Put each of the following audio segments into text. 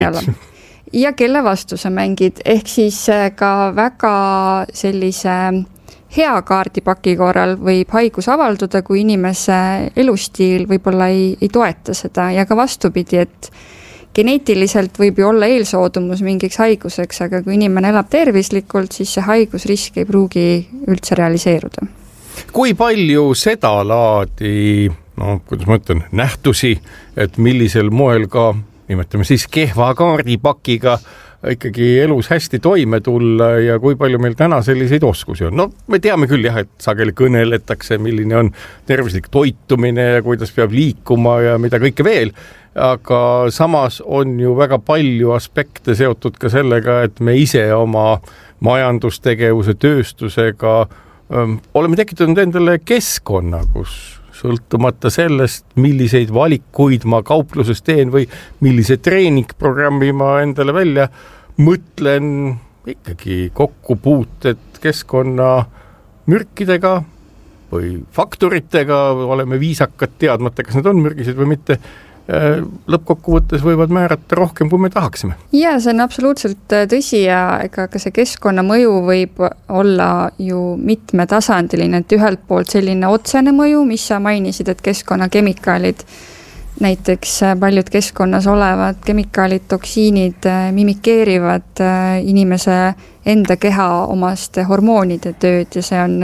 ja kelle vastu sa mängid, ehk siis ka väga sellise hea kaardipaki korral võib haigus avalduda, kui inimese elustiil võib-olla ei toeta seda ja ka vastupidi, et geneetiliselt võib ju olla eelsoodumus mingiks haiguseks, aga kui inimene elab tervislikult, siis see haigusrisk ei pruugi üldse realiseeruda. Kui palju seda laadi, kuidas ma ütlen, nähtusi, et millisel moel ka, nimetame siis kehva kaardipakiga ikkagi elus hästi toime tulla ja kui palju meil täna selliseid oskusi on. Me teame küll jah, et sageli kõneletakse, milline on tervislik toitumine ja kuidas peab liikuma ja mida kõike veel, aga samas on ju väga palju aspekte seotud ka sellega, et me ise oma majandustegevuse, tööstusega oleme tekitanud endale keskkonna, kus sõltumata sellest, milliseid valikuid ma kaupluses teen või millise treeningprogrammi ma endale välja mõtlen, ikkagi kokkupuuted keskkonna mürkidega või faktoritega, oleme viisakad teadmata, kas need on mürgised või mitte, lõppkokkuvõttes võivad määrata rohkem, kui me tahaksime. Ja see on absoluutselt tõsi ja ega ka see keskkonna mõju võib olla ju mitmetasandiline, et ühelt poolt selline otsene mõju, mis sa mainisid, et keskkonnakemikaalid, näiteks paljud keskkonnas olevad kemikaalid, toksiinid mimikeerivad inimese enda keha omaste hormoonide tööd ja see on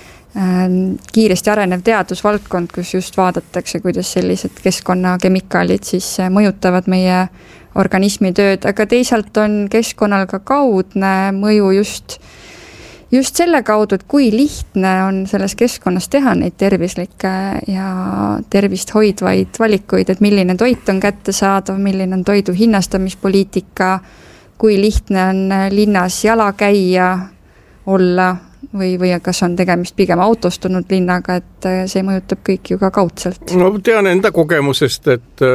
kiiresti arenev teadusvaldkond, kus just vaadatakse, kuidas sellised keskkonnakemikaalid siis mõjutavad meie organismi tööd, aga teisalt on keskkonnal ka kaudne mõju just selle kaudu, et kui lihtne on selles keskkonnas teha neid tervislikke ja tervist hoidvaid valikuid, et milline toit on kättesaadav, milline on toidu hinnastamispoliitika, kui lihtne on linnas jala käia, olla või kas on tegemist pigem autostunud linnaga, et see mõjutab kõik ju ka kaudselt. Tean enda kogemusest, et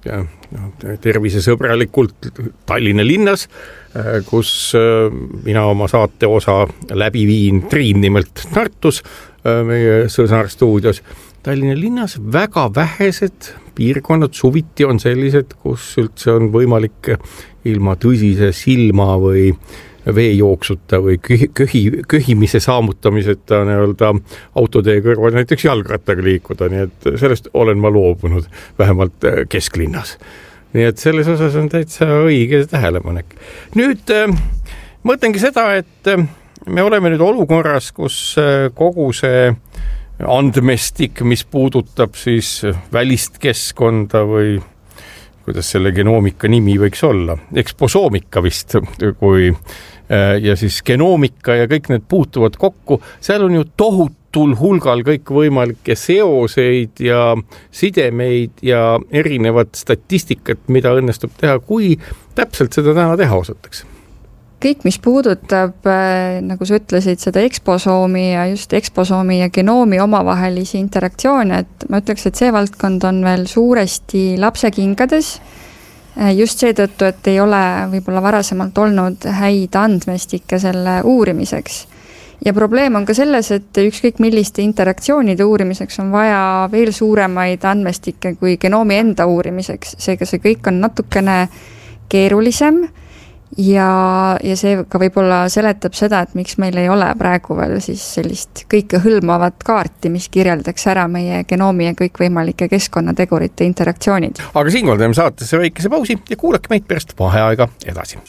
tervisesõbralikult Tallinna linnas, kus mina oma saate osa läbi viin, Triin nimelt Tartus, meie Sõsar stuudios. Tallinna linnas väga vähesed piirkonnad suviti on sellised, kus üldse on võimalik ilma tõsise silma või veejooksuta või köhimise saamutamiseta autotee kõrval näiteks jalgrattaga liikuda, nii et sellest olen ma loobunud vähemalt kesklinnas. Nii et selles osas on täitsa õige tähelepanek. Nüüd mõtlengi seda, et me oleme nüüd olukorras, kus kogu see andmestik, mis puudutab siis välist keskkonda või kuidas selle genoomika nimi võiks olla, eksposoomika vist, kui ja siis genoomika ja kõik need puutuvad kokku, seal on ju tohutul hulgal kõik võimalikke seoseid ja sidemeid ja erinevat statistikat, mida õnnestub teha, kui täpselt seda täna teha osatakse. Kõik, mis puudutab, nagu sa ütlesid, seda eksposoomi ja just eksposoomi ja genoomi omavahelisi interaktsioone, et ma ütleks, et see valdkond on veel suuresti lapsekingades, just seetõttu, et ei ole võib-olla varasemalt olnud häid andmestikke selle uurimiseks. Ja probleem on ka selles, et ükskõik milliste interaktsioonide uurimiseks on vaja veel suuremaid andmestikke kui genoomi enda uurimiseks. Seega see kõik on natukene keerulisem ja see ka võib-olla seletab seda, et miks meil ei ole praegu veel siis sellist kõike hõlmavat kaarti, mis kirjeldaks ära meie genoomi ja kõikvõimalike keskkonnategurite interaktsioonid. Aga siinkohal teeme saatesse väikese pausi ja kuulake meid pärast vaheaega edasi.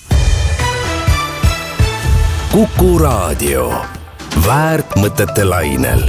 Kuku Raadio. Väärt mõtete lainel.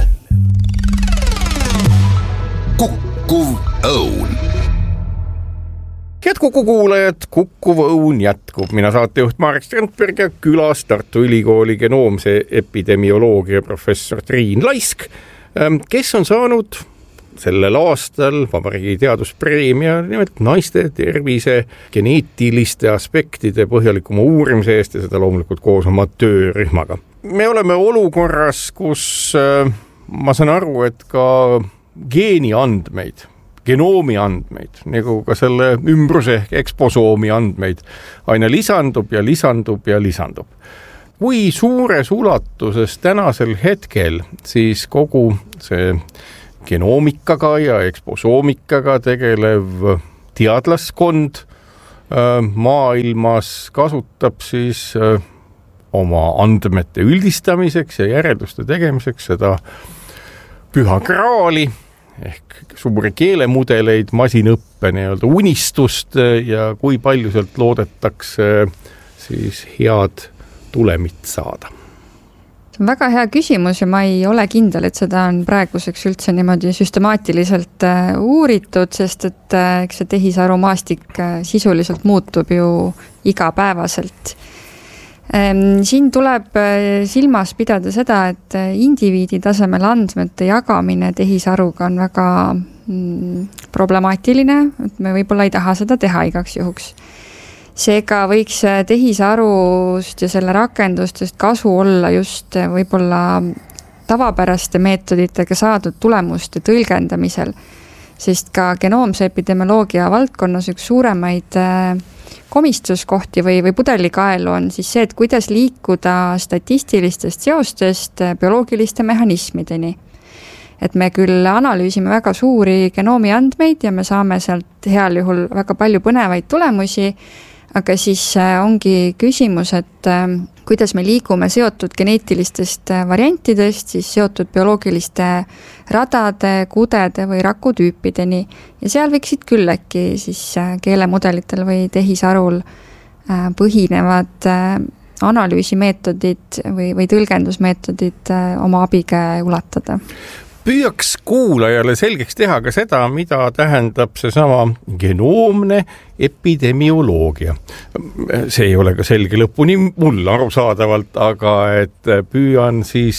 Kukkuv õun. Head Kuku kuulajad, Kukkuv õun jätkub. Mina saatejuht Marek Strandberg ja külas Tartu Ülikooli genoomse epidemioloogia professor Triin Laisk, kes on saanud sellel aastal Vabariigi teaduspreemia nimelt naiste tervise geneetiliste aspektide põhjalikuma uurimise eest ja seda loomulikult koos oma töörühmaga. Me oleme olukorras, kus ma saan aru, et ka geeni andmeid, genoomi andmeid, nagu ka selle ümbruse ehk eksposoomi andmeid aina lisandub ja lisandub ja lisandub. Kui suures ulatuses tänasel hetkel siis kogu see genoomikaga ja eksposoomikaga tegelev teadlaskond maailmas kasutab siis oma andmete üldistamiseks ja järelduste tegemiseks seda püha graali ehk suuri keelemudeleid, masinõppe nii-öelda unistust ja kui palju sealt loodetakse siis head tulemit saada. See on väga hea küsimus ja ma ei ole kindel, et seda on praeguseks üldse niimoodi süstemaatiliselt uuritud, sest et eks see tehisaru maastik sisuliselt muutub ju igapäevaselt. Siin tuleb silmas pidada seda, et indiviidi tasemel andmete jagamine tehisaruga on väga problemaatiline, et me võib-olla ei taha seda teha igaks juhuks. Seega võiks tehisarust ja selle rakendustest kasu olla just võib-olla tavapäraste meetoditega saadud tulemuste tõlgendamisel, sest ka genoomse epidemioloogia valdkonnas üks suuremaid komistuskohti või pudelikaelu on siis see, et kuidas liikuda statistilistest seostest bioloogiliste mehhanismideni. Et me küll analüüsime väga suuri genoomi andmeid ja me saame sealt heal juhul väga palju põnevaid tulemusi, aga siis ongi küsimus, et kuidas me liigume seotud geneetilistest variantidest, siis seotud bioloogiliste radade, kudede või rakutüüpideni. Ja seal võiksid küll äkki siis keelemudelitel või tehisarul põhinevad analüüsimeetodid või tõlgendusmeetodid oma abikäe ulatada. Püüaks kuulajale selgeks teha ka seda, mida tähendab seesama genoomne epidemioloogia. See ei ole ka selge lõpuni mul arusaadavalt, aga et püüan siis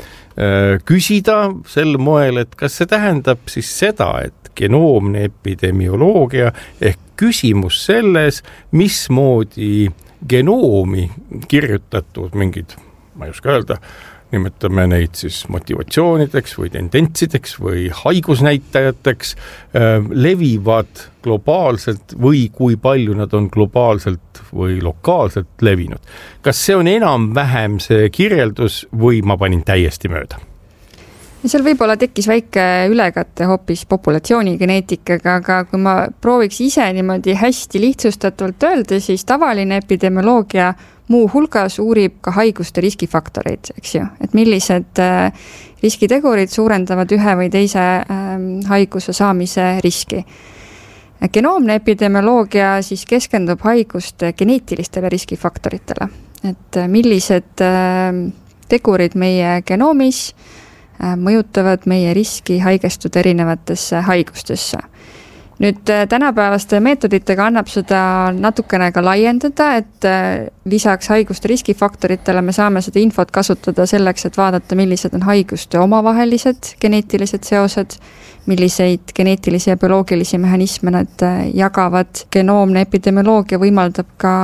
küsida sel moel, et kas see tähendab siis seda, et genoomne epidemioloogia ehk küsimus selles, mismoodi genoomi kirjutatud mingid, ma ei oska öelda, nimetame neid siis motivatsioonideks või tendentsideks või haigusnäitajateks, levivad globaalselt või kui palju nad on globaalselt või lokaalselt levinud. Kas see on enam-vähem see kirjeldus või ma panin täiesti mööda? Seal võib-olla tekkis väike ülekatte hoopis populatsioonigeneetikaga, aga kui ma prooviks ise niimoodi hästi lihtsustatult öelda, siis tavaline epidemioloogia muu hulgas uurib ka haiguste riskifaktoreid, eks ju, et millised riskitegurid suurendavad ühe või teise haiguse saamise riski. Genoomne epidemioloogia siis keskendub haiguste geneetilistele riskifaktoritele, et millised tegurid meie genoomis mõjutavad meie riski haigestuda erinevatesse haigustesse. Nüüd tänapäevaste meetoditega annab seda natukene ka laiendada, et lisaks haiguste riskifaktoritele me saame seda infot kasutada selleks, et vaadata, millised on haiguste omavahelised geneetilised seosed, milliseid geneetilisi ja bioloogilisi mehhanisme nad jagavad. Genoomne epidemioloogia võimaldab ka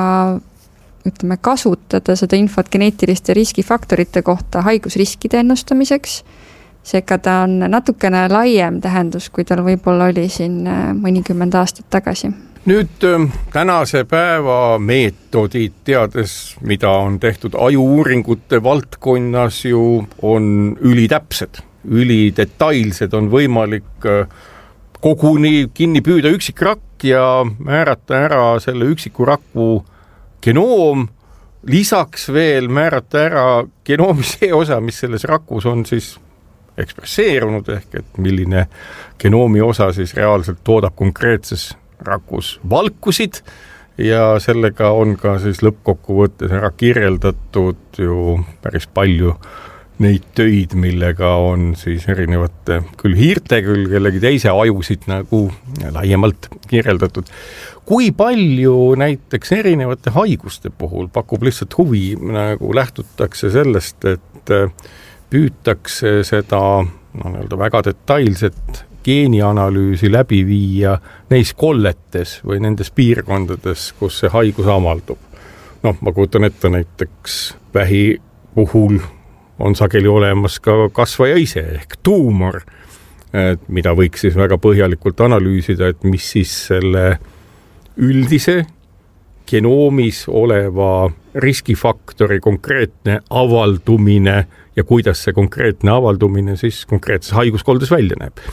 kasutada seda infot geneetiliste riskifaktorite kohta haigusriskide ennustamiseks. Seega ta on natukene laiem tähendus, kui tal võib-olla oli siin mõnikümmend aastat tagasi. Nüüd tänase päeva meetodid, teades, mida on tehtud ajuuuringute valdkonnas, ju on ülitäpsed, ülidetailsed, on võimalik koguni kinni püüda üksikrakk ja määrata ära selle üksiku raku genoom, lisaks veel määrata ära genoomi see osa, mis selles rakus on siis ekspresseerunud, ehk et milline genoomi osa siis reaalselt toodab konkreetses rakus valkusid ja sellega on ka siis lõppkokkuvõttes ära kirjeldatud ju päris palju neid töid, millega on siis erinevate küll hiirte, küll kellegi teise ajusid nagu laiemalt kirjeldatud. Kui palju näiteks erinevate haiguste puhul pakub lihtsalt huvi, nagu lähtutakse sellest, et püütakse seda väga detailset geenianalüüsi läbi viia neis kolletes või nendes piirkondades, kus see haigus avaldub. Ma kujutan ette näiteks vähi puhul on sageli olemas ka kasvaja ise ehk tuumor, mida võiks siis väga põhjalikult analüüsida, et mis siis selle üldise genoomis oleva riskifaktori konkreetne avaldumine ja kuidas see konkreetne avaldumine siis konkreetses haiguskoldes välja näeb.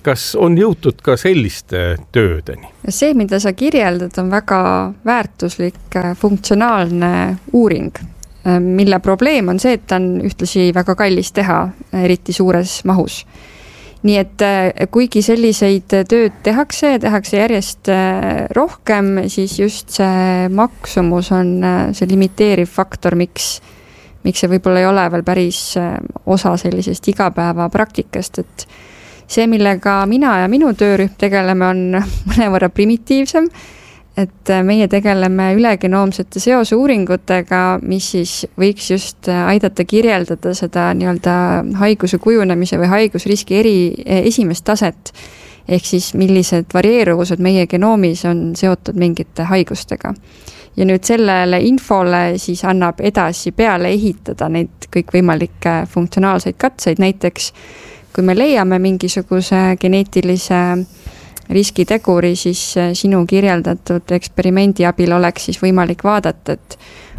kas on jõutud ka selliste töödeni? See, mida sa kirjeldad, on väga väärtuslik funktsionaalne uuring, mille probleem on see, et ta on ühtlasi väga kallis teha, eriti suures mahus. Nii et kuigi selliseid tööd tehakse järjest rohkem, siis just see maksumus on see limiteeriv faktor, miks see võib-olla ei ole veel päris osa sellisest igapäeva praktikast, et see, millega mina ja minu töörühm tegeleme, on mõnevõrra primitiivsem, et meie tegeleme ülegenoomsete seoseuuringutega, mis siis võiks just aidata kirjeldada seda nii-öelda haiguse kujunemise või haigusriski esimest taset, ehk siis millised varieeruvused meie genoomis on seotud mingite haigustega. Ja nüüd sellele infole siis annab edasi peale ehitada neid kõikvõimalikke funktsionaalseid katseid, näiteks kui me leiame mingisuguse geneetilise riskiteguri, siis sinu kirjeldatud eksperimendi abil oleks siis võimalik vaadata, et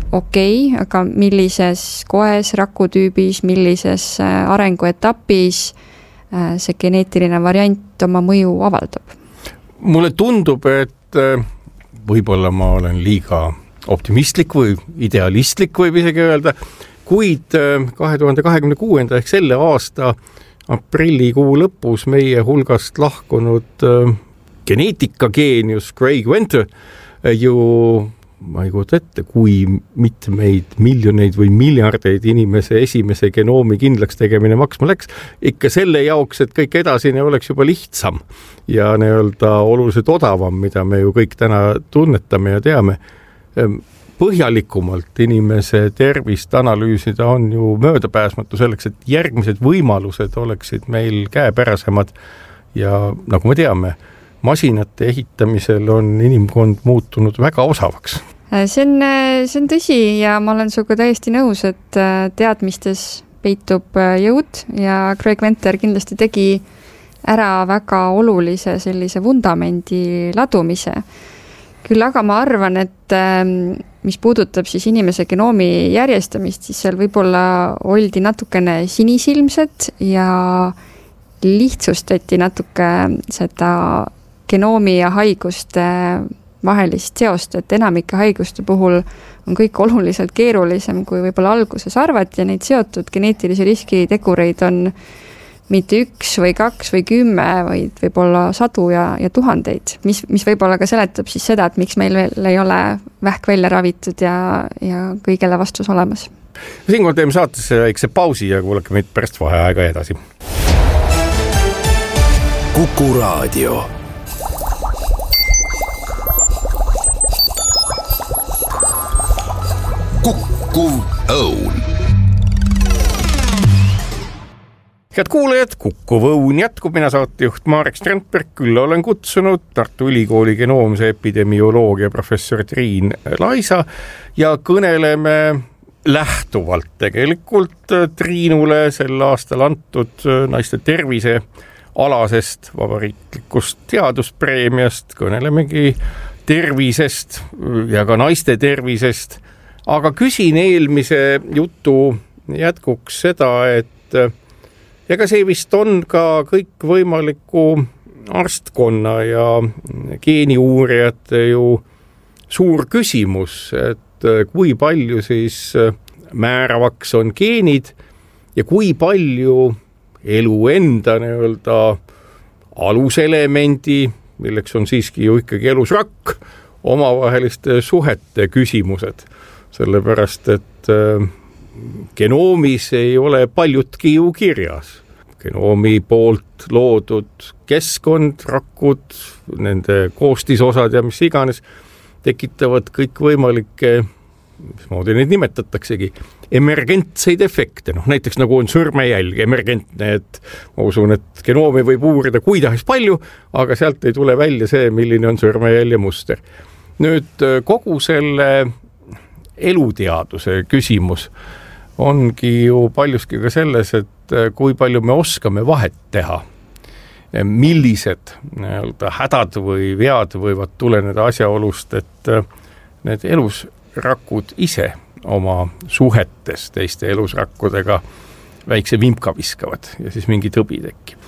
aga millises koes, rakutüübis, millises arenguetapis see geneetiline variant oma mõju avaldab. Mulle tundub, et võib-olla ma olen liiga optimistlik või idealistlik, võib isegi öelda, kuid 2026. ehk selle aasta aprillikuu lõpus meie hulgast lahkunud geneetikageenius Craig Venter ju, ma ei kujuta ette, kui mitmeid miljoneid või miljardeid inimese esimese genoomi kindlaks tegemine maksma läks, ikka selle jaoks, et kõik edasine oleks juba lihtsam ja nii-öelda oluliselt odavam, mida me ju kõik täna tunnetame ja teame. Põhjalikumalt inimese tervist analüüsida on ju möödapääsmatu selleks, et järgmised võimalused oleksid meil käepärasemad ja nagu me teame, masinate ehitamisel on inimkond muutunud väga osavaks. See on tõsi ja ma olen sinuga täiesti nõus, et teadmistes peitub jõud ja Craig Venter kindlasti tegi ära väga olulise sellise vundamendi ladumise. Küll aga ma arvan, et mis puudutab siis inimese genoomi järjestamist, siis seal võib-olla oldi natukene sinisilmsed ja lihtsustati natuke seda genoomi ja haiguste vahelist seost, et enamike haiguste puhul on kõik oluliselt keerulisem, kui võib-olla alguses arvati ja neid seotud geneetilise riski tegureid on mitte 1 või 2 või 10, vaid võib-olla 100 ja tuhandeid, mis võib-olla ka seletab siis seda, et miks meil veel ei ole vähk välja ravitud ja kõigele vastus olemas. Siinkohal teeme saatesse väikse pausi ja kuulake meid pärast vaheaega edasi. Kuku Raadio. Kuku Õun. Head kuulajad, Kuku Õun jätkub, mina saatejuht Marek Strandberg, küll olen kutsunud Tartu Ülikooli genoomse epidemioloogia professor Triin Laisa ja kõneleme lähtuvalt tegelikult Triinule sel aastal antud naiste tervise alasest vabariiklikust teaduspreemiast, kõnelemegi tervisest ja ka naiste tervisest, aga küsin eelmise jutu jätkuks seda, et ja ka see vist on ka kõik võimaliku arstkonna ja geeniuurijate ju suur küsimus, et kui palju siis määravaks on geenid ja kui palju elu enda nii-öelda aluselemendi, milleks on siiski ju ikkagi elusrakk, omavaheliste suhete küsimused, sellepärast et genoomis ei ole paljutki ju kirjas. Genoomi poolt loodud keskkond, rakud, nende koostisosad ja mis iganes tekitavad kõik võimalikke, mismoodi neid nimetataksegi, emergentseid efekte. Näiteks nagu on sõrmejälg emergentne, et ma usun, et genoomi võib uurida kuidagi palju, aga sealt ei tule välja see, milline on sõrmejälje muster. Nüüd kogu selle eluteaduse küsimus ongi ju paljuski ka selles, et kui palju me oskame vahet teha, millised hädad või vead võivad tuleneda asjaolust, et need elusrakud ise oma suhetes teiste elusrakkudega väikse vimka viskavad ja siis mingi tõbi tekib.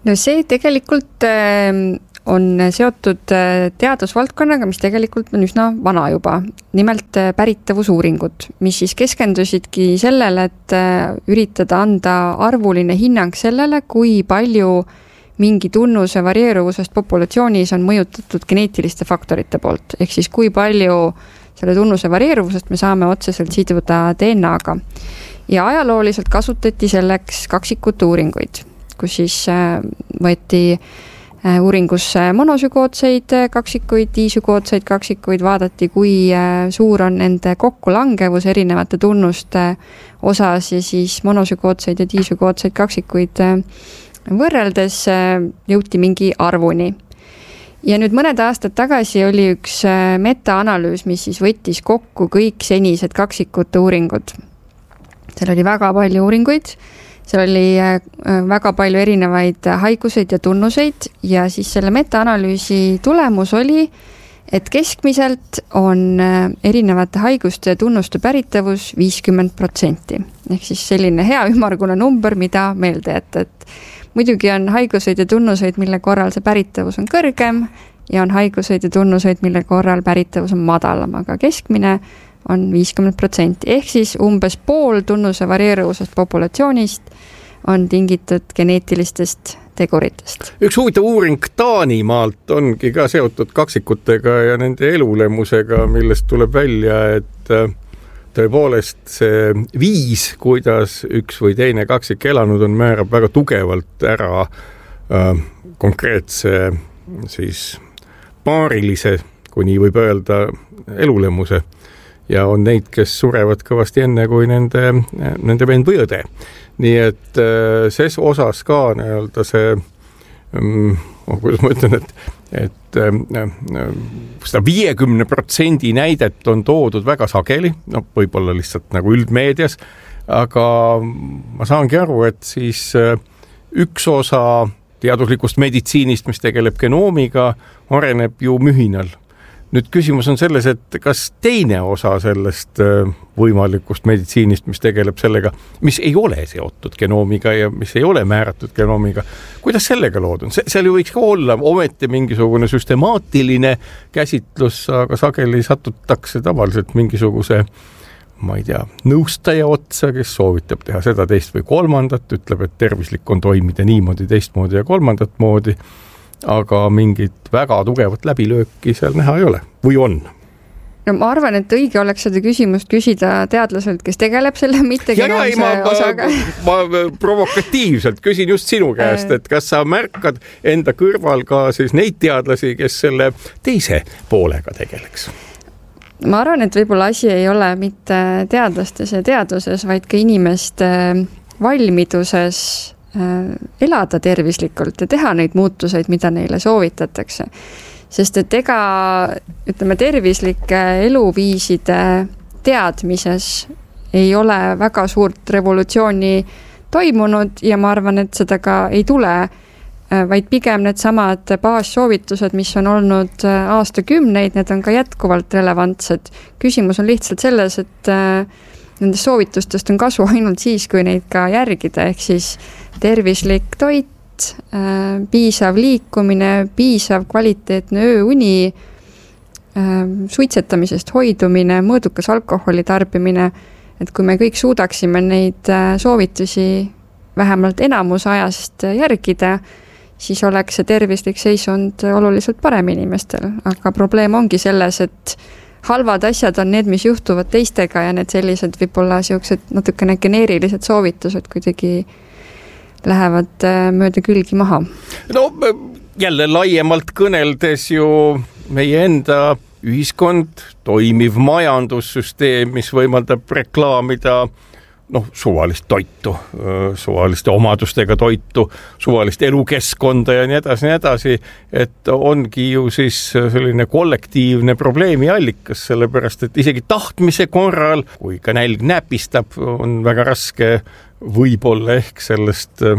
No see tegelikult on seotud teadusvaldkonnaga, mis tegelikult on üsna vana juba. Nimelt päritavusuuringud, mis siis keskendusidki sellele, et üritada anda arvuline hinnang sellele, kui palju mingi tunnuse varieeruvusest populatsioonis on mõjutatud geneetiliste faktorite poolt. Ehk siis kui palju selle tunnuse varieeruvusest me saame otseselt siduda DNA-ga. Ja ajalooliselt kasutati selleks kaksikute uuringuid, kus siis võeti uuringusse monosügootseid kaksikuid, diisügootseid kaksikuid, vaadati, kui suur on nende kokkulangevus erinevate tunnuste osas ja siis monosügootseid ja diisügootseid kaksikuid võrreldes jõuti mingi arvuni. Ja nüüd mõned aastad tagasi oli üks metaanalüüs, mis siis võttis kokku kõik senised kaksikute uuringud. Seal oli väga palju uuringuid, seal oli väga palju erinevaid haiguseid ja tunnuseid ja siis selle metaanalüüsi tulemus oli, et keskmiselt on erinevate haiguste ja tunnuste päritavus 50%. Ehk siis selline hea ümmargune number, mida meelde jätta, et muidugi on haiguseid ja tunnuseid, mille korral see päritavus on kõrgem ja on haiguseid ja tunnuseid, mille korral päritavus on madalam, aga keskmine on 50%. Ehk siis umbes pool tunnuse varieeruvusest populatsioonist on tingitud geneetilistest teguritest. Üks huvitav uuring Taanimaalt ongi ka seotud kaksikutega ja nende elulemusega, millest tuleb välja, et tõepoolest see viis, kuidas üks või teine kaksik elanud on, määrab väga tugevalt ära konkreetse siis paarilise, kui nii võib öelda, elulemuse. Ja on neid, kes surevad kõvasti enne kui nende vend või õde. Nii et ses osas ka nii-öelda see, kuidas ma ütlen, et seda 50% näidet on toodud väga sageli, võib-olla lihtsalt nagu üldmeedias, aga ma saangi aru, et siis üks osa teaduslikust meditsiinist, mis tegeleb genoomiga, areneb ju mühinal. Nüüd küsimus on selles, et kas teine osa sellest võimalikust meditsiinist, mis tegeleb sellega, mis ei ole seotud genoomiga ja mis ei ole määratud genoomiga, kuidas sellega lood on? Seal ju võiks ka olla ometi mingisugune süstemaatiline käsitlus, aga sageli satutakse tavaliselt mingisuguse, ma ei tea, nõustaja otsa, kes soovitab teha seda, teist või kolmandat, ütleb, et tervislik on toimida niimoodi, teistmoodi ja kolmandat moodi, aga mingit väga tugevat läbilööki seal näha ei ole. Või on? No ma arvan, et õige oleks seda küsimust küsida teadlaselt, kes tegeleb selle mittegenoomse osaga. Ma provokatiivselt küsin just sinu käest, et kas sa märkad enda kõrval ka siis neid teadlasi, kes selle teise poolega tegeleks? Ma arvan, et võib-olla asi ei ole mitte teadlastes ja teaduses, vaid ka inimeste valmiduses elada tervislikult ja teha neid muutuseid, mida neile soovitatakse. Sest et ütleme, tervislike eluviiside teadmises ei ole väga suurt revolutsiooni toimunud ja ma arvan, et seda ka ei tule, vaid pigem need samad baassoovitused, mis on olnud aastakümneid, need on ka jätkuvalt relevantsed. Küsimus on lihtsalt selles, et nendest soovitustest on kasu ainult siis, kui neid ka järgida, ehk siis tervislik toit, piisav liikumine, piisav kvaliteetne ööuni, suitsetamisest hoidumine, mõõdukas alkoholi tarbimine, et kui me kõik suudaksime neid soovitusi vähemalt enamus ajast järgida, siis oleks see tervislik seisund oluliselt parem inimestel, aga probleem ongi selles, et halvad asjad on need, mis juhtuvad teistega ja need sellised võib-olla siuksed natukene geneerilised soovitused kuidagi lähevad mööda külgi maha. No jälle laiemalt kõneldes ju meie enda ühiskond, toimiv majandussüsteem, mis võimaldab reklaamida suvalist toitu, suvaliste omadustega toitu, suvalist elukeskkonda ja nii edasi, et ongi ju siis selline kollektiivne probleemi allikas, sellepärast et isegi tahtmise korral, kui ka nälg näpistab, on väga raske võib-olla ehk sellest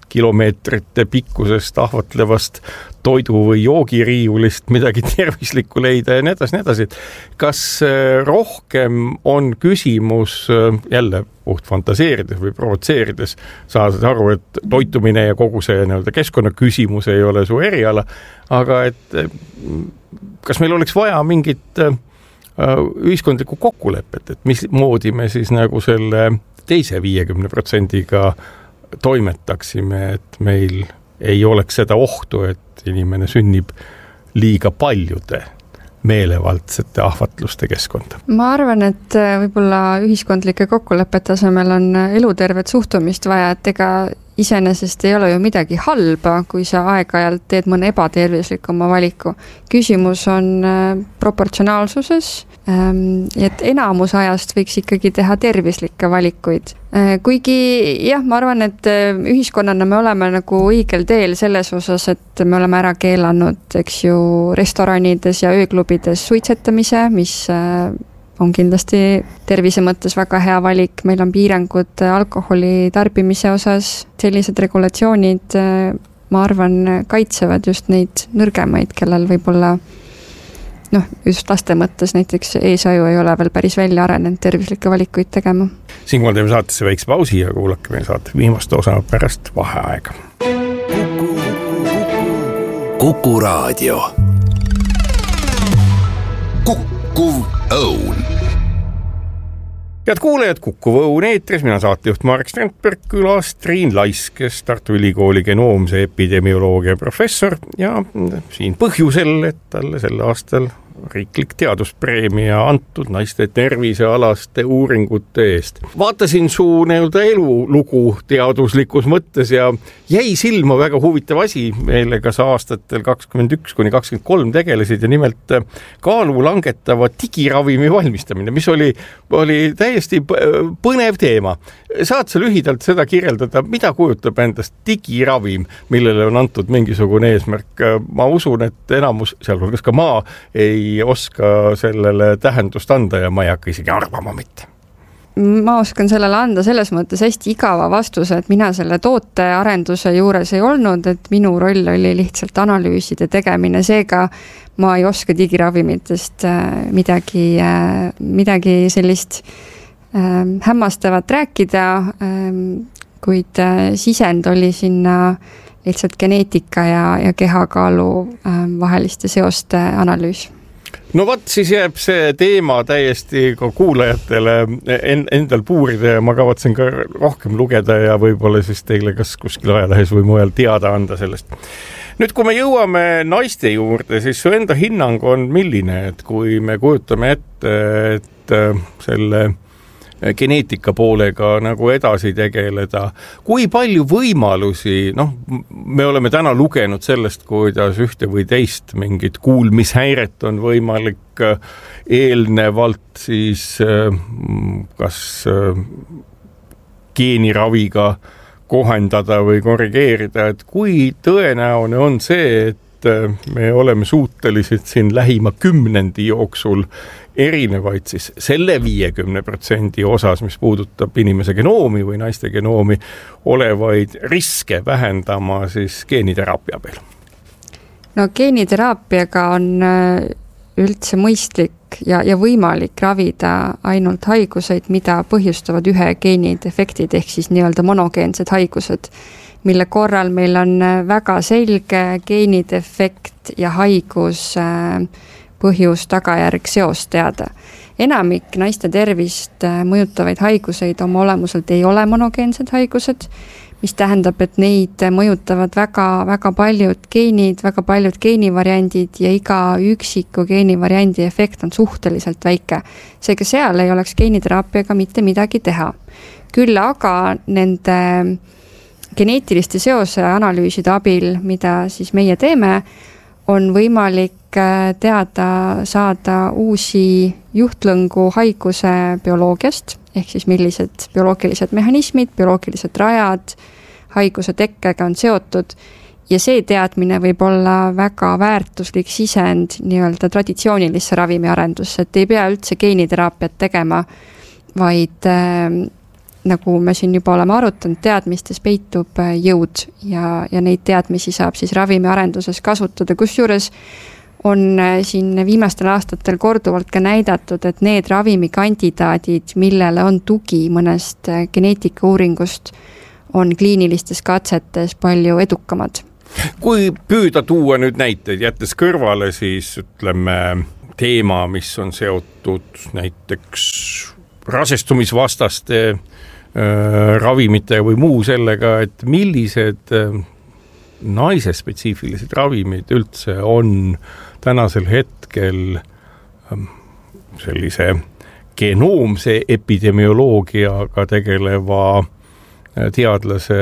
kilomeetrite pikkusest ahvatlevast toidu- või joogiriiulist midagi tervislikku leida ja nii edasi. Kas rohkem on küsimus jälle puht fantaseerides või provotseerides, saades aru, et toitumine ja kogu see keskkonna küsimus ei ole su eriala, aga et kas meil oleks vaja mingit ühiskondlikku kokkulepet, et mismoodi me siis nagu selle teise 50%-ga toimetaksime, et meil ei oleks seda ohtu, et inimene sünnib liiga paljude meelevaldsete ahvatluste keskkonda. Ma arvan, et võib-olla ühiskondlike kokkulepete asemel on elutervet suhtumist vaja, et ega iseenesest ei ole ju midagi halba, kui sa aeg-ajalt teed mõne ebatervislikuma valiku. Küsimus on proportsionaalsuses, et enamus ajast võiks ikkagi teha tervislikke valikuid. Kuigi jah, ma arvan, et ühiskonnana me oleme nagu õigel teel selles osas, et me oleme ära keelanud, eks ju, restoranides ja ööklubides suitsetamise, mis on kindlasti tervise mõttes väga hea valik. Meil on piirangud alkoholi tarbimise osas. Sellised regulatsioonid, ma arvan, kaitsevad just neid nõrgemaid, kellel võib-olla just laste mõttes näiteks eesaju ei ole veel päris välja arenenud tervislikke valikuid tegema. Siinkohal teeme saatesse väikse pausi ja kuulake meie saate viimast osa pärast vaheaega. Kuku Raadio. Kukkuv Õun. Head kuulajad, Kukkuv Õun eetris, mina saatejuht Marek Strandberg, külas Triin Laisk, kes Tartu Ülikooli genoomse epidemioloogia professor ja siin põhjusel, et talle sel aastal riiklik teaduspreemia antud naiste tervisealaste uuringute eest. Vaatasin su elulugu teaduslikus mõttes ja jäi silma väga huvitav asi, millega sa aastatel 21–23 tegelesid ja nimelt kaalu langetava digiravimi valmistamine, mis oli täiesti põnev teema. Saad sa lühidalt seda kirjeldada, mida kujutab endast digiravim, millele on antud mingisugune eesmärk? Ma usun, et enamus, sealhulgas ka ma, ei oska sellele tähendust anda ja ma ei hakka isegi arvama mitte. Ma oskan sellele anda selles mõttes hästi igava vastuse, et mina selle toote arenduse juures ei olnud, et minu roll oli lihtsalt analüüside tegemine, seega ma ei oska digiravimitest midagi sellist hämmastavat rääkida, kuid sisend oli sinna lihtsalt geneetika ja kehakaalu vaheliste seoste analüüs. No vaat, siis jääb see teema täiesti ka kuulajatele endal puurida ja ma kavatsen ka rohkem lugeda ja võib-olla siis teile kas kuskil ajalehes või mujal teada anda sellest. Nüüd, kui me jõuame naiste juurde, siis su enda hinnang on milline, et kui me kujutame ette, et selle geneetika poolega nagu edasi tegeleda. Kui palju võimalusi, me oleme täna lugenud sellest, kuidas ühte või teist mingit kuulmishäiret on võimalik eelnevalt siis kas geeniraviga kohendada või korrigeerida, et kui tõenäoline on see, et me oleme suutelised siin lähima 10 jooksul erinevaid siis selle 50% osas, mis puudutab inimese genoomi või naiste genoomi, olevaid riske vähendama siis geeniteraapia peal? No geeniteraapiaga on üldse mõistlik ja võimalik ravida ainult haiguseid, mida põhjustavad ühe geenidefektid ehk siis nii-öelda monogeensed haigused, mille korral meil on väga selge geenidefekt ja haigus põhjus, tagajärg, seos teada. Enamik naiste tervist mõjutavaid haiguseid oma olemuselt ei ole monogeensed haigused, mis tähendab, et neid mõjutavad väga paljud geenid, väga paljud geenivariandid ja iga üksiku geenivariandi efekt on suhteliselt väike. Seega seal ei oleks geeniteraapiaga mitte midagi teha. Küll aga nende geneetiliste seose analüüside abil, mida siis meie teeme, on võimalik teada saada uusi juhtlõngu haiguse bioloogiast, ehk siis millised bioloogilised mehhanismid, bioloogilised rajad haiguse tekkega on seotud ja see teadmine võib olla väga väärtuslik sisend nii-öelda traditsioonilisse ravimiarendusse, et ei pea üldse geeniteraapiat tegema, vaid nagu me siin juba oleme arutanud, teadmistes peitub jõud ja neid teadmisi saab siis ravimiarenduses kasutada, kusjuures on siin viimastel aastatel korduvalt ka näidatud, et need ravimikandidaadid, millele on tugi mõnest geneetikauuringust, on kliinilistes katsetes palju edukamad. Kui püüda tuua nüüd näiteid, jättes kõrvale siis ütleme teema, mis on seotud näiteks rasestumisvastaste ravimite või muu sellega, et millised naise spetsiifilised ravimid üldse on tänasel hetkel sellise genoomse epidemioloogiaga tegeleva teadlase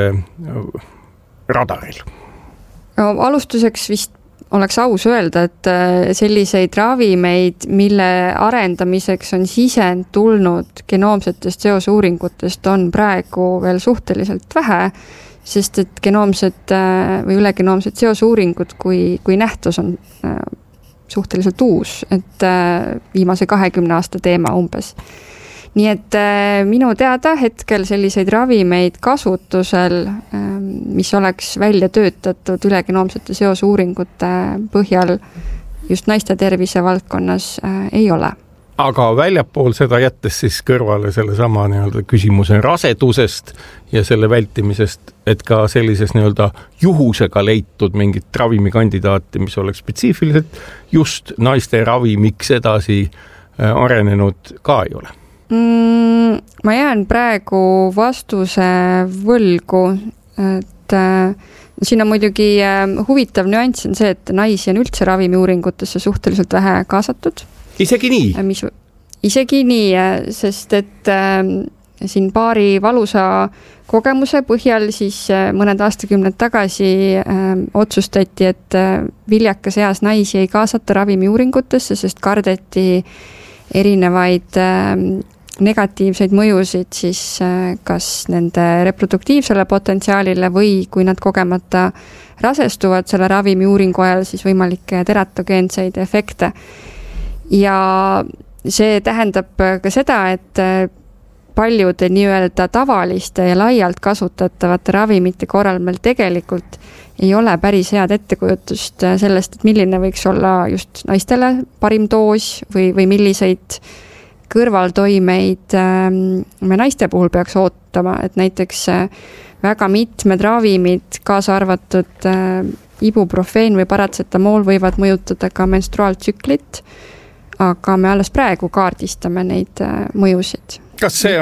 radaril? No, alustuseks vist oleks aus öelda, et selliseid ravimeid, mille arendamiseks on sisend tulnud genoomsetest seosuuringutest, on praegu veel suhteliselt vähe, sest et genoomsed või ülegenoomsed seosuuringud, kui nähtus on suhteliselt uus, et viimase 20 aasta teema umbes. Nii et minu teada hetkel selliseid ravimeid kasutusel, mis oleks välja töötatud ülegenoomsete seosuuringute põhjal just naiste tervise valdkonnas, ei ole. Aga väljapool seda jättes siis kõrvale selle sama küsimuse rasedusest ja selle vältimisest, et ka sellises juhusega leitud mingit ravimikandidaati, mis oleks spetsiifiliselt just naiste ravimiks edasi arenenud, ka ei ole. Ma jään praegu vastuse võlgu, et siin on muidugi huvitav nüanss on see, et naisi on üldse ravimiuuringutesse suhteliselt vähe kaasatud. Isegi nii? Isegi nii, sest et siin paari valusa kogemuse põhjal siis mõned aastakümned tagasi otsustati, et viljakas eas naisi ei kaasata ravimiuuringutesse, sest kardeti erinevaid negatiivseid mõjusid siis kas nende reproduktiivsele potentsiaalile või kui nad kogemata rasestuvad selle ravimiuuringu ajal, siis võimalikke teratogeenseid efekte. Ja see tähendab ka seda, et paljude nii-öelda tavaliste ja laialt kasutatavate ravimite korral meil tegelikult ei ole päris head ettekujutust sellest, et milline võiks olla just naistele parim doos või milliseid kõrvaltoimeid me naiste puhul peaks ootama, et näiteks väga mitmed ravimid, kaasa arvatud ibuprofeen või paratsetamool võivad mõjutada ka menstruaaltsüklit, aga me alles praegu kaardistame neid mõjusid. Kas see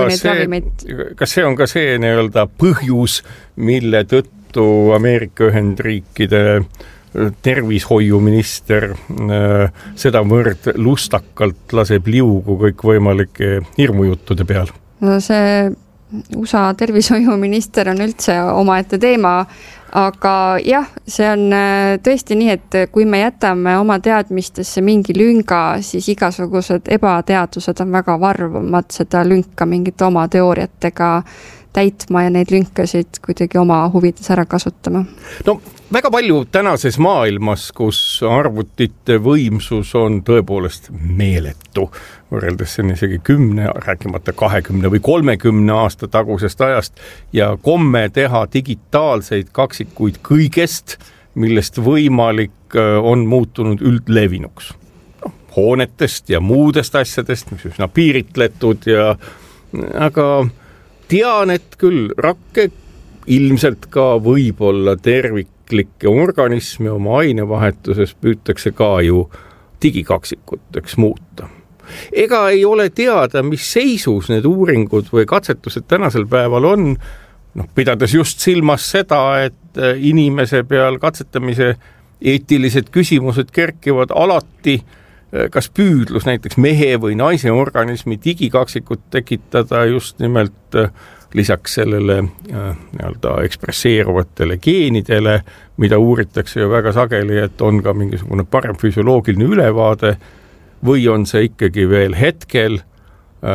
on ka see nii-öelda põhjus, mille tõttu Ameerika Ühendriikide tervishoiuminister sedavõrd lustakalt laseb liugu kõik võimalike hirmujuttude peal? No see USA tervishoiuminister on üldse omaette teema, aga jah, see on tõesti nii, et kui me jätame oma teadmistesse mingi lünga, siis igasugused ebateadused on väga varvamad seda lünka mingite oma teooriatega täitma ja neid lünkasid kuidagi oma huvides ära kasutama. No väga palju tänases maailmas, kus arvutite võimsus on tõepoolest meeletu, võrreldes siin isegi 10, rääkimata 20 või 30 aasta tagusest ajast ja komme teha digitaalseid kaksikuid kõigest, millest võimalik on muutunud üldlevinuks. Hoonetest ja muudest asjadest, mis üsna piiritletud aga tean, et küll rakke ilmselt ka võib-olla terviklikke organisme oma ainevahetuses püütakse ka ju digikaksikuteks muuta. Ega ei ole teada, mis seisus need uuringud või katsetused tänasel päeval on, pidades just silmas seda, et inimese peal katsetamise eetilised küsimused kerkivad alati, kas püüdlus näiteks mehe või naise organismi digikaksikut tekitada just nimelt lisaks sellele ekspresseeruvatele geenidele, mida uuritakse ju väga sageli, et on ka mingisugune parem füsioloogiline ülevaade või on see ikkagi veel hetkel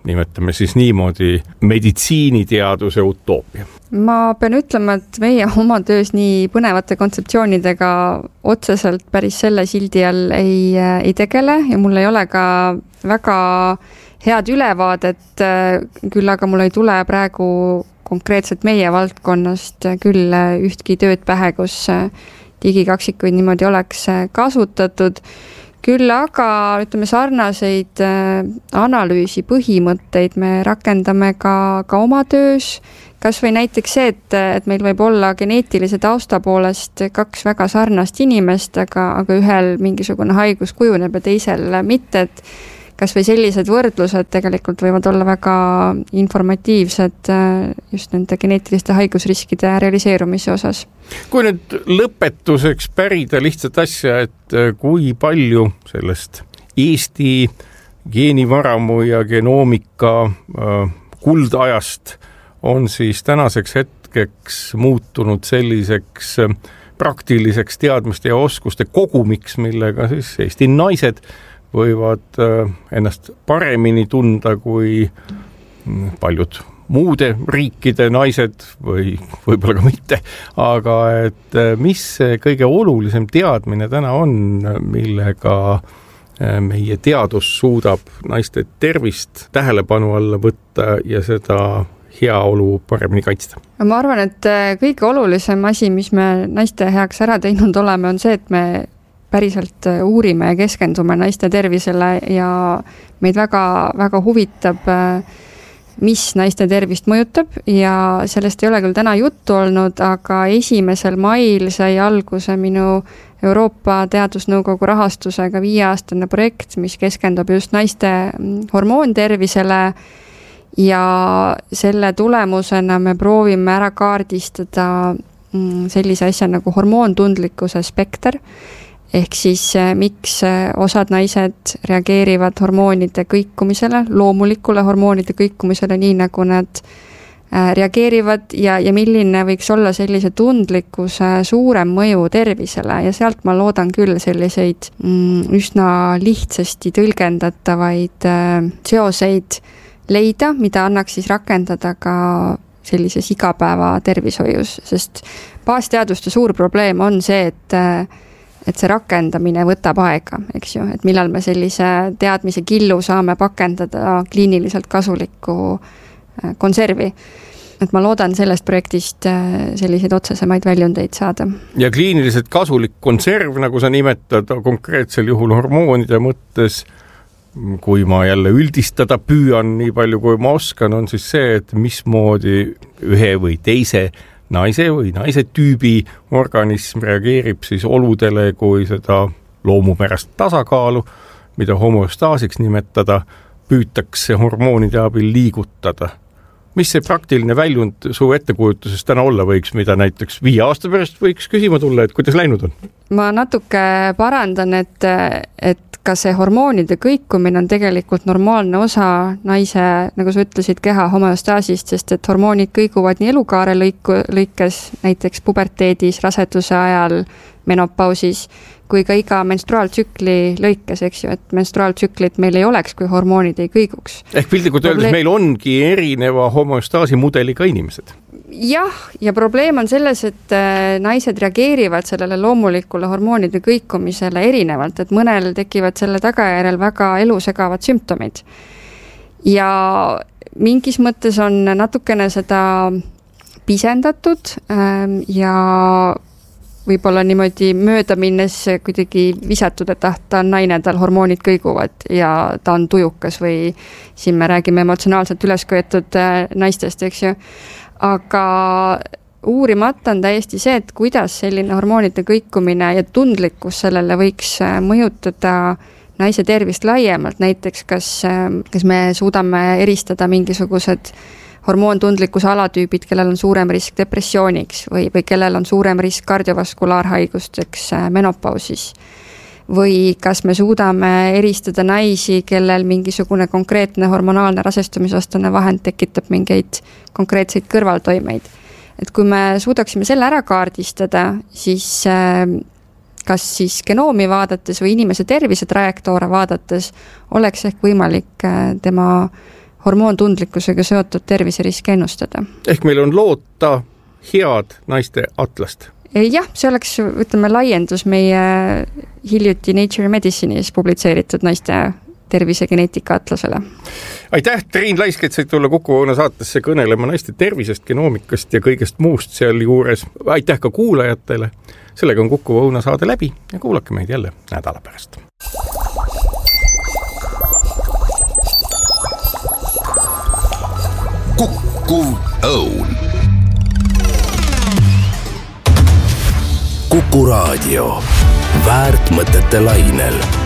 nimetame siis niimoodi, meditsiiniteaduse utoopia? Ma pean ütlema, et meie oma töös nii põnevate kontseptsioonidega otseselt päris selle sildi all ei tegele ja mul ei ole ka väga head ülevaadet, küll aga mul ei tule praegu konkreetselt meie valdkonnast küll ühtki tööd pähe, kus digikaksikuid niimoodi oleks kasutatud. Küll aga ütleme sarnaseid analüüsi põhimõtteid me rakendame ka oma töös, kas või näiteks see, et meil võib olla geneetilise tausta poolest 2 väga sarnast inimest, aga ühel mingisugune haigus kujuneb ja teisel mitte, et kas või sellised võrdlused tegelikult võivad olla väga informatiivsed just nende geneetiliste haigusriskide realiseerumise osas. Kui nüüd lõpetuseks pärida lihtsalt asja, et kui palju sellest Eesti geenivaramu ja genoomika kuldajast on siis tänaseks hetkeks muutunud selliseks praktiliseks teadmiste ja oskuste kogumiks, millega siis Eesti naised võivad ennast paremini tunda kui paljud muude riikide naised või võib-olla ka mitte, aga et mis see kõige olulisem teadmine täna on, millega meie teadus suudab naiste tervist tähelepanu alla võtta ja seda heaolu paremini kaitsta? Ma arvan, et kõige olulisem asi, mis me naiste heaks ära teinud oleme, on see, et me päriselt uurime ja keskendume naiste tervisele ja meid väga huvitab, mis naiste tervist mõjutab ja sellest ei ole küll täna juttu olnud, aga 1. mail sai alguse minu Euroopa Teadusnõukogu rahastusega 5-aastane projekt, mis keskendub just naiste hormoontervisele ja selle tulemusena me proovime ära kaardistada sellise asja nagu hormoontundlikkuse spekter, ehk siis miks osad naised reageerivad hormoonide kõikumisele, loomulikule hormoonide kõikumisele, nii nagu nad reageerivad ja milline võiks olla sellise tundlikkuse suurem mõju tervisele ja sealt ma loodan küll selliseid üsna lihtsasti tõlgendatavaid seoseid leida, mida annaks siis rakendada ka sellises igapäeva tervishoius, sest baasteaduste suur probleem on see, et see rakendamine võtab aega, eks ju, et millal me sellise teadmise killu saame pakendada kliiniliselt kasulikku konservi. Et ma loodan sellest projektist selliseid otsesemaid väljundeid saada. Ja kliiniliselt kasulik konserv, nagu sa nimetad, konkreetsel juhul hormoonide mõttes, kui ma jälle üldistada püüan nii palju, kui ma oskan, on siis see, et mismoodi ühe või teise naise või naise tüübi organism reageerib siis oludele, kui seda loomupärast tasakaalu, mida homostaasiks nimetada, püütakse hormoonide abil liigutada. Mis see praktiline väljund su ettekujutuses täna olla võiks, mida näiteks 5 aasta pärast võiks küsima tulla, et kuidas läinud on? Ma natuke parandan, et ka see hormoonide kõikumine on tegelikult normaalne osa naise, nagu sa ütlesid, keha homeostaasist, sest et hormoonid kõiguvad nii elukaare lõikes, näiteks puberteedis, raseduse ajal, menopausis, kui ka iga menstruaaltsükli lõikes, eks ju, et menstruaaltsüklit meil ei oleks, kui hormoonid ei kõiguks. Ehk piltlikult öeldes meil ongi erineva homeostaasi mudeliga inimesed. Jah, ja probleem on selles, et naised reageerivad sellele loomulikule hormoonide kõikumisele erinevalt, et mõnel tekivad selle tagajärjel väga elusegavad sümptomid. Ja mingis mõttes on natukene seda pisendatud ja võib-olla niimoodi mööda minnes kuidagi visatud, et ta on naine, tal hormoonid kõiguvad ja ta on tujukas või siin me räägime emotsionaalselt ülesköetud naistest, eks ju. Aga uurimata on täiesti see, et kuidas selline hormoonide kõikumine ja tundlikkus sellele võiks mõjutada naise tervist laiemalt, näiteks kas me suudame eristada mingisugused hormoontundlikkuse alatüübid, kellel on suurem risk depressiooniks või kellel on suurem risk kardiovaskulaarhaigusteks menopausis. Või kas me suudame eristada naisi, kellel mingisugune konkreetne hormonaalne rasestumisvastane vahend tekitab mingeid konkreetseid kõrvaltoimeid. Et kui me suudaksime selle ära kaardistada, siis kas siis genoomi vaadates või inimese tervise trajektoore vaadates oleks ehk võimalik tema hormoontundlikkusega seotud terviseriske ennustada. Ehk meil on loota head naiste atlast. Jah, see oleks, ütleme, laiendus meie hiljuti Nature Medicine'is publitseeritud naiste tervisegeneetika atlasele. Aitäh, Triin Laisk, et said tulla Kuku Õuna saatesse kõnelema naiste tervisest, genoomikast ja kõigest muust seal juures. Aitäh ka kuulajatele. Sellega on Kuku Õuna saade läbi ja kuulake meid jälle nädala pärast. Kuku Õun. Kuku Raadio. Väärt mõtete lainel.